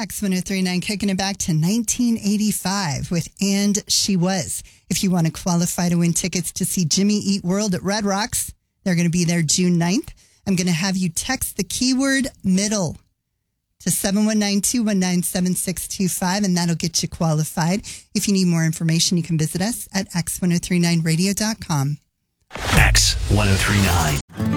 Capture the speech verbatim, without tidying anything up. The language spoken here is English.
X one oh three point nine kicking it back to nineteen eighty-five with And She Was. If you want to qualify to win tickets to see Jimmy Eat World at Red Rocks, they're going to be there June ninth. I'm going to have you text the keyword middle to seven one nine, two one nine, seven six two five, and that'll get you qualified. If you need more information, you can visit us at x ten thirty-nine radio dot com. X ten thirty-nine.